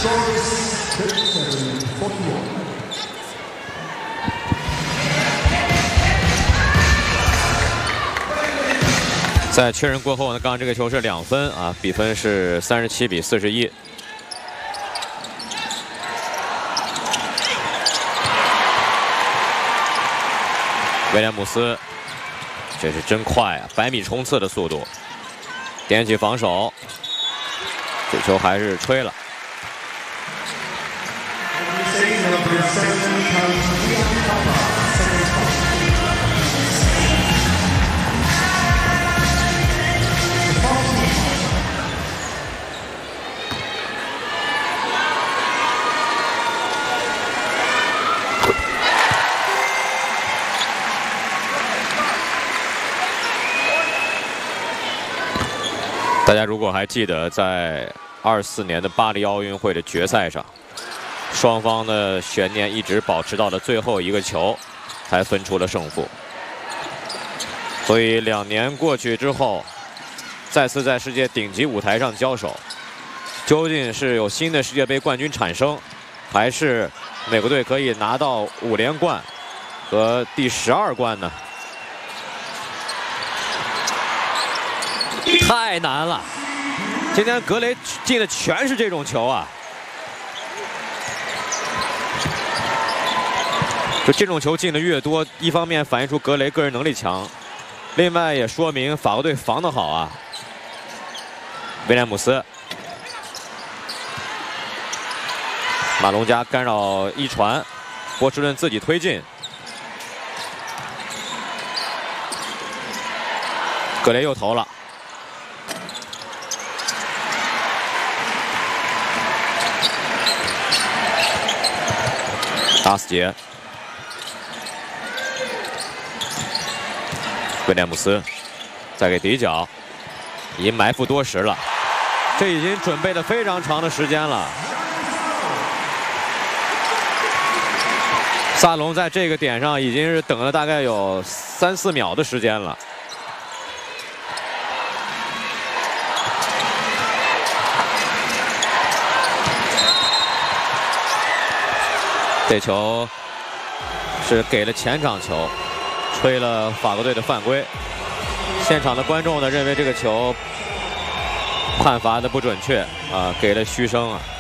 在确认过后呢，刚刚这个球是2分啊，比分是37比41。威廉姆斯，这是真快啊，100米冲刺的速度，点起防守，这球还是吹了。大家如果还记得，在24年的巴黎奥运会的决赛上，双方的悬念一直保持到了最后一个球，才分出了胜负。所以2年过去之后，再次在世界顶级舞台上交手，究竟是有新的世界杯冠军产生，还是美国队可以拿到5连冠和第12冠呢？太难了！今天格雷进的全是这种球啊！就这种球进的越多，一方面反映出格雷个人能力强，另外也说明法国队防得好啊。威廉姆斯，马龙加干扰一传，波士顿自己推进，格雷又投了。达斯杰，威廉姆斯再给底角，已经埋伏多时了，这已经准备了非常长的时间了。萨隆在这个点上已经是等了大概有3、4秒的时间了。这球是给了前场球，吹了法国队的犯规。现场的观众呢认为这个球判罚的不准确啊，给了嘘声啊。